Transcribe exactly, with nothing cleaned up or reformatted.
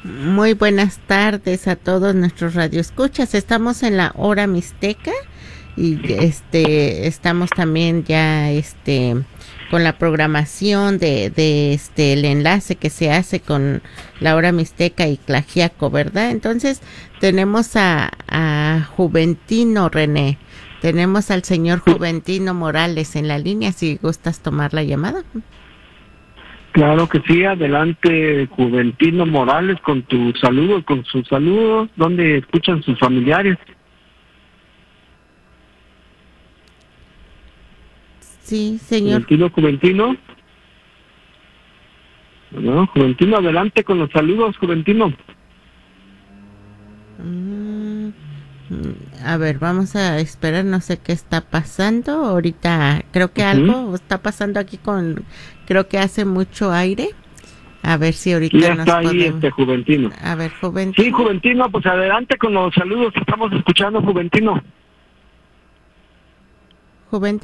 Muy buenas tardes a todos nuestros radioescuchas. Estamos en la hora mixteca y este estamos también ya este con la programación de, de este el enlace que se hace con la hora mixteca y Tlaxiaco, ¿verdad? Entonces tenemos a, a Juventino René, tenemos al señor Juventino Morales en la línea, si gustas tomar la llamada. Claro que sí, adelante Juventino Morales con tu saludo, con sus saludos, donde escuchan sus familiares. Sí, señor. Juventino, Juventino. No, Juventino, adelante con los saludos, Juventino. Mm, a ver, vamos a esperar, no sé qué está pasando ahorita. Creo que uh-huh. algo está pasando aquí con, creo que hace mucho aire. A ver si ahorita ya nos está ahí podemos... este Juventino. A ver, Juventino. Sí, Juventino, pues adelante con los saludos, estamos escuchando, Juventino. Juventino.